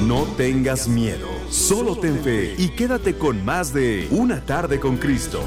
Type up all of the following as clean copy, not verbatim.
No tengas miedo, solo ten fe y quédate con más de Una tarde con Cristo.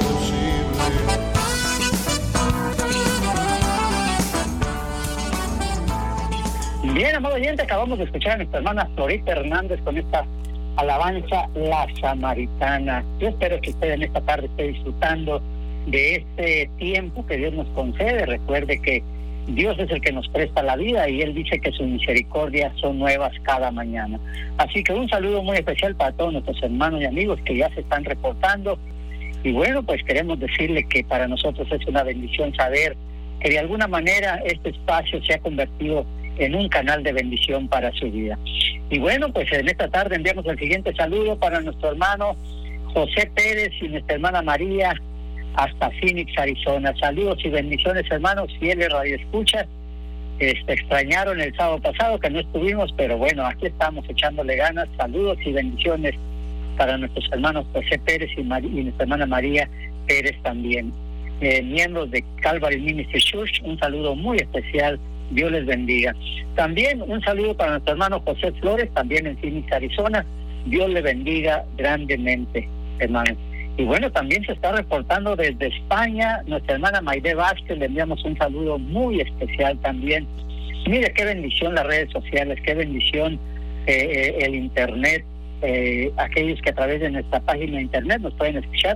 Bien, amado oyente, acabamos de escuchar a nuestra hermana Florita Hernández con esta alabanza, La Samaritana. Yo espero que usted en esta tarde esté disfrutando de este tiempo que Dios nos concede. Recuerde que Dios es el que nos presta la vida y Él dice que sus misericordias son nuevas cada mañana. Así que un saludo muy especial para todos nuestros hermanos y amigos que ya se están reportando. Y bueno, pues queremos decirle que para nosotros es una bendición saber que de alguna manera este espacio se ha convertido en un canal de bendición para su vida. Y bueno, pues en esta tarde enviamos el siguiente saludo para nuestro hermano José Pérez y nuestra hermana María hasta Phoenix, Arizona. Saludos y bendiciones, hermanos, fieles radioescuchas. Extrañaron el sábado pasado que no estuvimos, pero bueno, aquí estamos echándole ganas. Saludos y bendiciones para nuestros hermanos José Pérez y nuestra hermana María Pérez también. Miembros de Calvary Ministry Church, un saludo muy especial. Dios les bendiga. También un saludo para nuestro hermano José Flores, también en Phoenix, Arizona. Dios le bendiga grandemente, hermanos. Y bueno, también se está reportando desde España nuestra hermana Maide Vázquez. Le enviamos un saludo muy especial también. Mire qué bendición las redes sociales, qué bendición el internet. Aquellos que a través de nuestra página de internet nos pueden escuchar,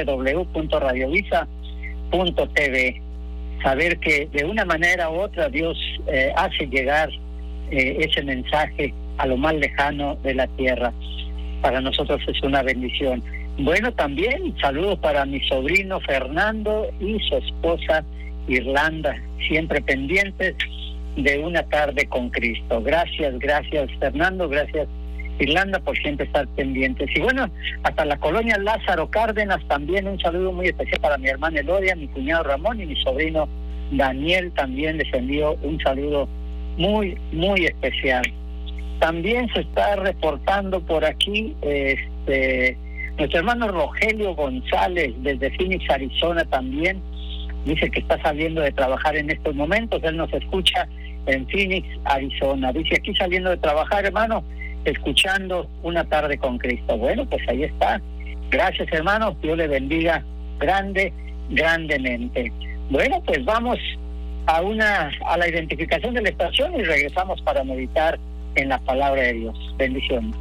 www.radiovisa.tv. Saber que de una manera u otra Dios hace llegar ese mensaje a lo más lejano de la tierra. Para nosotros es una bendición. Bueno, también saludos para mi sobrino Fernando y su esposa Irlanda, siempre pendientes de Una tarde con Cristo. Gracias Fernando, gracias Irlanda por siempre estar pendientes. Y bueno, hasta la colonia Lázaro Cárdenas también un saludo muy especial para mi hermana Elodia, mi cuñado Ramón y mi sobrino Daniel. También les envío un saludo muy, muy especial. También se está reportando por aquí nuestro hermano Rogelio González desde Phoenix, Arizona también. Dice que está saliendo de trabajar en estos momentos. Él nos escucha en Phoenix, Arizona. Dice aquí saliendo de trabajar, hermano, escuchando Una tarde con Cristo. Bueno, pues ahí está. Gracias, hermano. Dios le bendiga grandemente. Bueno, pues vamos a la identificación de la estación y regresamos para meditar en la palabra de Dios. Bendiciones.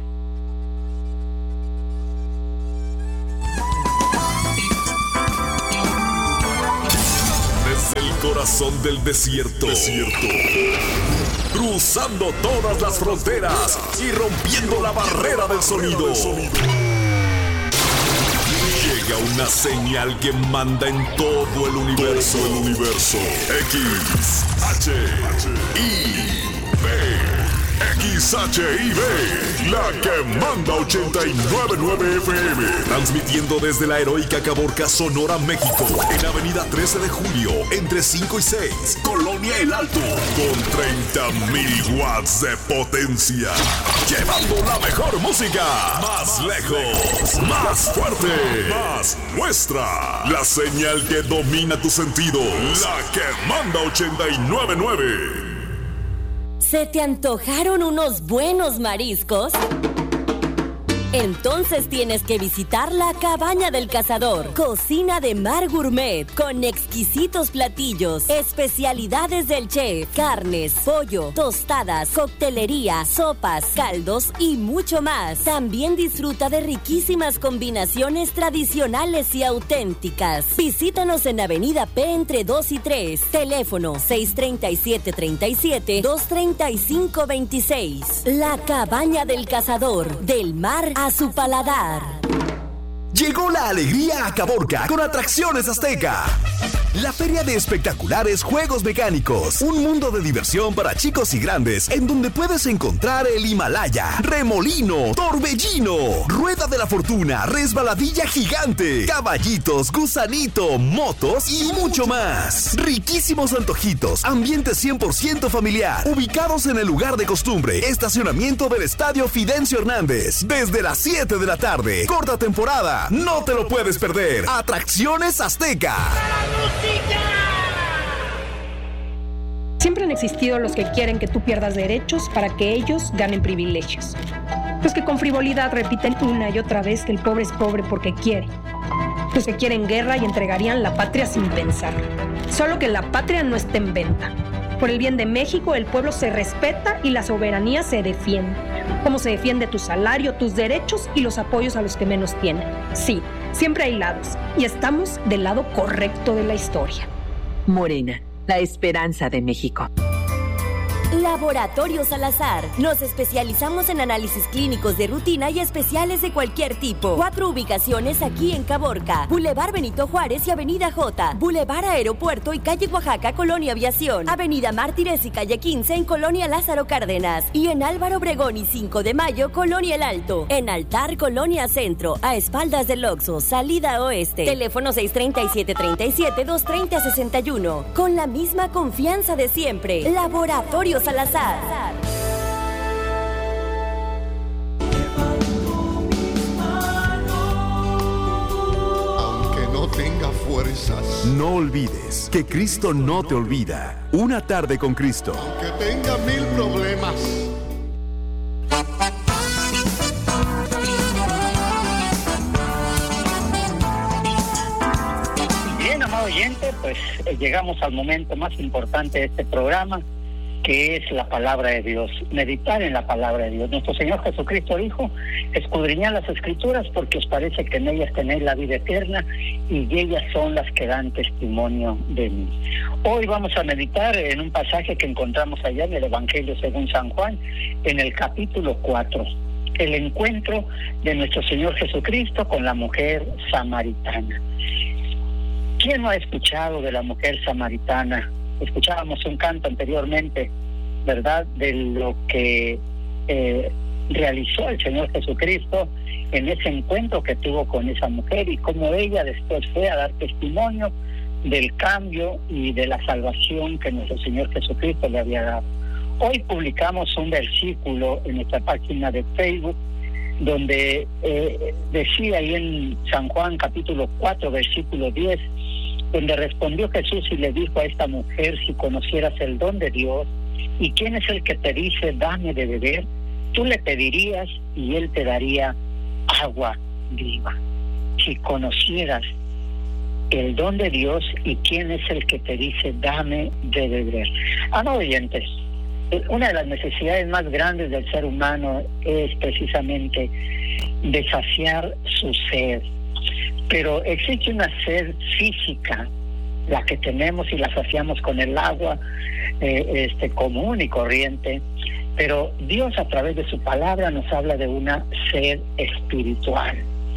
Desde el corazón del desierto. Cruzando todas las fronteras y rompiendo la barrera del sonido. Llega una señal que manda en todo el universo. XHIB, la que manda 89.9 FM. Transmitiendo desde la heroica Caborca, Sonora, México. En Avenida 13 de Julio, entre 5 y 6, Colonia El Alto. Con 30.000 watts de potencia. Llevando la mejor música. Más lejos, más fuerte, más nuestra. La señal que domina tus sentidos. La que manda 89.9. ¿Se te antojaron unos buenos mariscos? Entonces tienes que visitar la Cabaña del Cazador, cocina de mar gourmet, con exquisitos platillos, especialidades del chef, carnes, pollo, tostadas, coctelería, sopas, caldos y mucho más. También disfruta de riquísimas combinaciones tradicionales y auténticas. Visítanos en Avenida P entre 2 y 3, teléfono 637-37-235-26. La Cabaña del Cazador, del mar a su paladar. Llegó la alegría a Caborca con Atracciones Azteca. La feria de espectaculares juegos mecánicos. Un mundo de diversión para chicos y grandes en donde puedes encontrar el Himalaya, remolino, torbellino, rueda de la fortuna, resbaladilla gigante, caballitos, gusanito, motos y mucho más. Riquísimos antojitos, ambiente 100% familiar, ubicados en el lugar de costumbre, estacionamiento del Estadio Fidencio Hernández. Desde las 7 de la tarde, corta temporada, no te lo puedes perder. Atracciones Azteca. Siempre han existido los que quieren que tú pierdas derechos para que ellos ganen privilegios. Los que con frivolidad repiten una y otra vez que el pobre es pobre porque quiere. Los que quieren guerra y entregarían la patria sin pensar. Solo que la patria no esté en venta. Por el bien de México, el pueblo se respeta y la soberanía se defiende. Como se defiende tu salario, tus derechos y los apoyos a los que menos tienen. Sí, siempre hay lados. Y estamos del lado correcto de la historia. Morena, la esperanza de México. Laboratorio Salazar. Nos especializamos en análisis clínicos de rutina y especiales de cualquier tipo. 4 ubicaciones aquí en Caborca: Boulevard Benito Juárez y Avenida J, Boulevard Aeropuerto y Calle Oaxaca, Colonia Aviación, Avenida Mártires y Calle 15 en Colonia Lázaro Cárdenas, y en Álvaro Obregón y 5 de Mayo, Colonia El Alto. En Altar, Colonia Centro, a espaldas del Oxxo, salida oeste. Teléfono 637-230-61. Con la misma confianza de siempre. Laboratorio Salazar. Aunque no tenga fuerzas. No olvides que Cristo no te olvida. Una tarde con Cristo. Aunque tenga 1000 problemas. Bien, amado oyente, pues llegamos al momento más importante de este programa, que es la palabra de Dios, meditar en la palabra de Dios. Nuestro Señor Jesucristo dijo: escudriñad las Escrituras porque os parece que en ellas tenéis la vida eterna y ellas son las que dan testimonio de mí. Hoy vamos a meditar en un pasaje que encontramos allá en el Evangelio según San Juan, en el capítulo 4, el encuentro de nuestro Señor Jesucristo con la mujer samaritana. ¿Quién no ha escuchado de la mujer samaritana? Escuchábamos un canto anteriormente, ¿verdad?, de lo que realizó el Señor Jesucristo en ese encuentro que tuvo con esa mujer y cómo ella después fue a dar testimonio del cambio y de la salvación que nuestro Señor Jesucristo le había dado. Hoy publicamos un versículo en nuestra página de Facebook donde decía ahí en San Juan capítulo 4 versículo 10, donde respondió Jesús y le dijo a esta mujer: si conocieras el don de Dios y quién es el que te dice dame de beber, tú le pedirías y él te daría agua viva. Si conocieras el don de Dios y quién es el que te dice dame de beber. No, oyentes, una de las necesidades más grandes del ser humano es precisamente de saciar su sed. Pero existe una sed física, la que tenemos y la saciamos con el agua común y corriente, pero Dios a través de su palabra nos habla de una sed espiritual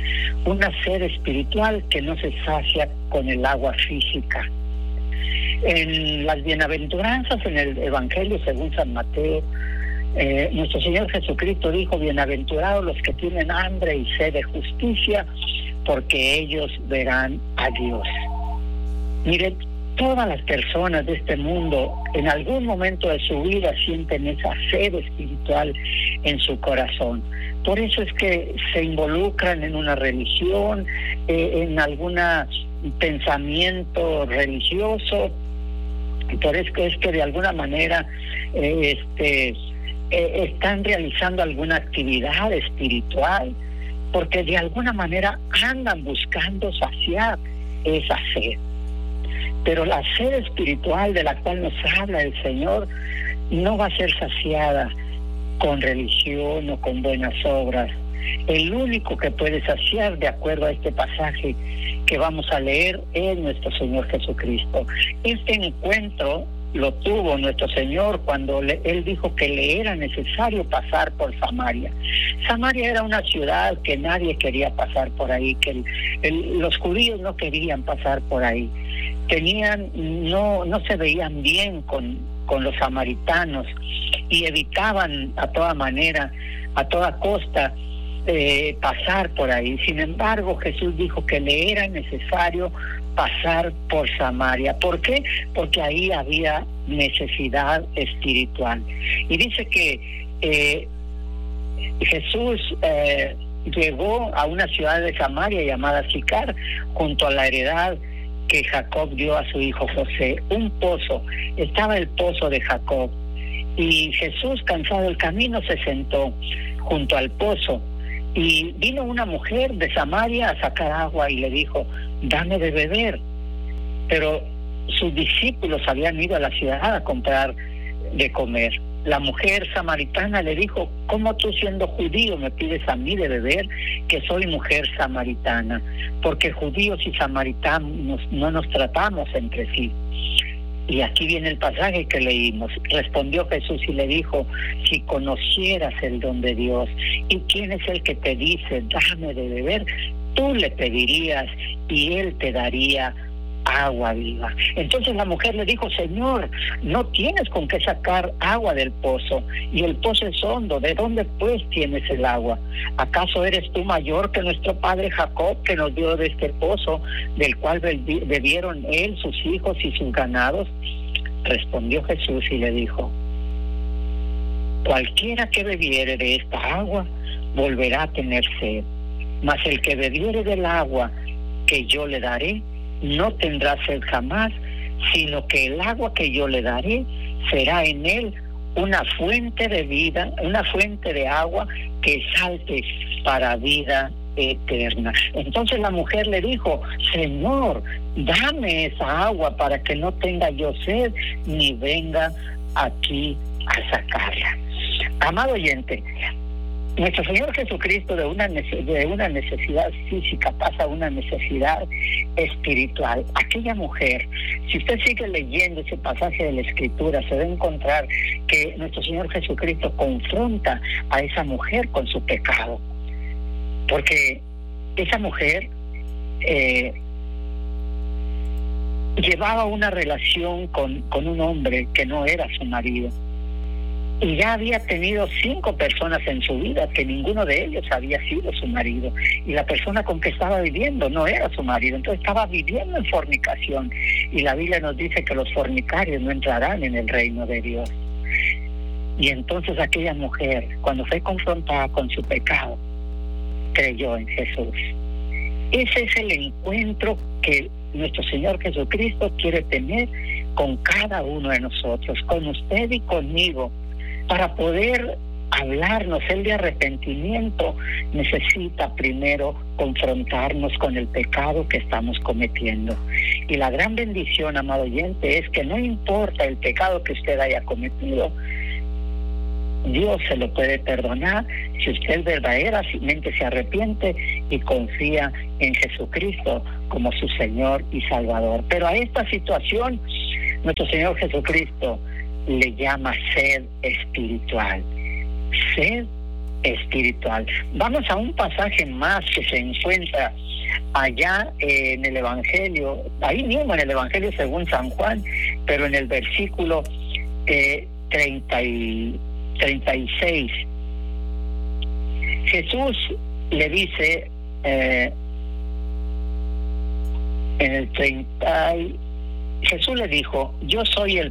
que no se sacia con el agua física. En las bienaventuranzas, en el Evangelio según San Mateo, nuestro Señor Jesucristo dijo: bienaventurados los que tienen hambre y sed de justicia, porque ellos verán a Dios. Miren, todas las personas de este mundo en algún momento de su vida sienten esa sed espiritual en su corazón. Por eso es que se involucran en una religión, en algún pensamiento religioso. Por eso es que de alguna manera están realizando alguna actividad espiritual, porque de alguna manera andan buscando saciar esa sed. Pero la sed espiritual de la cual nos habla el Señor no va a ser saciada con religión o con buenas obras. El único que puede saciar, de acuerdo a este pasaje que vamos a leer, es nuestro Señor Jesucristo. Este encuentro lo tuvo nuestro Señor cuando Él dijo que le era necesario pasar por Samaria. Samaria era una ciudad que nadie quería pasar por ahí, que los judíos no querían pasar por ahí. No se veían bien con los samaritanos y evitaban a toda manera, a toda costa, pasar por ahí. Sin embargo, Jesús dijo que le era necesario pasar por Samaria. ¿Por qué? Porque ahí había necesidad espiritual. Y dice que Jesús llegó a una ciudad de Samaria llamada Sicar, junto a la heredad que Jacob dio a su hijo José, un pozo. Estaba el pozo de Jacob. Y Jesús, cansado del camino, se sentó junto al pozo. Y vino una mujer de Samaria a sacar agua y le dijo, dame de beber. Pero sus discípulos habían ido a la ciudad a comprar de comer. La mujer samaritana le dijo, ¿cómo tú siendo judío me pides a mí de beber, que soy mujer samaritana? Porque judíos y samaritanos no nos tratamos entre sí. Y aquí viene el pasaje que leímos. Respondió Jesús y le dijo, si conocieras el don de Dios y quién es el que te dice, dame de beber, tú le pedirías y él te daría agua viva. Entonces la mujer le dijo, Señor, no tienes con qué sacar agua del pozo, y el pozo es hondo. ¿De dónde pues tienes el agua? ¿Acaso eres tú mayor que nuestro padre Jacob, que nos dio de este pozo, del cual bebieron él, sus hijos y sus ganados? Respondió Jesús y le dijo, cualquiera que bebiere de esta agua volverá a tener sed, mas el que bebiere del agua que yo le daré no tendrá sed jamás, sino que el agua que yo le daré será en él una fuente de vida, una fuente de agua que salte para vida eterna. Entonces la mujer le dijo, Señor, dame esa agua para que no tenga yo sed ni venga aquí a sacarla. Amado oyente, nuestro Señor Jesucristo de una necesidad física pasa a una necesidad espiritual. Aquella mujer, si usted sigue leyendo ese pasaje de la Escritura, se va a encontrar que nuestro Señor Jesucristo confronta a esa mujer con su pecado. Porque esa mujer llevaba una relación con un hombre que no era su marido. Y ya había tenido 5 personas en su vida, que ninguno de ellos había sido su marido. Y la persona con que estaba viviendo no era su marido. Entonces estaba viviendo en fornicación. Y la Biblia nos dice que los fornicarios no entrarán en el reino de Dios. Y entonces aquella mujer, cuando fue confrontada con su pecado, creyó en Jesús. Ese es el encuentro que nuestro Señor Jesucristo quiere tener con cada uno de nosotros, con usted y conmigo. Para poder hablarnos el de arrepentimiento, necesita primero confrontarnos con el pecado que estamos cometiendo. Y la gran bendición, amado oyente, es que no importa el pecado que usted haya cometido, Dios se lo puede perdonar si usted verdaderamente se arrepiente y confía en Jesucristo como su Señor y Salvador. Pero a esta situación, nuestro Señor Jesucristo le llama sed espiritual. Sed espiritual. Vamos a un pasaje más que se encuentra allá en el Evangelio, ahí mismo en el Evangelio según San Juan, pero en el versículo 36. Jesús le dice en el 30, Jesús le dijo, yo soy el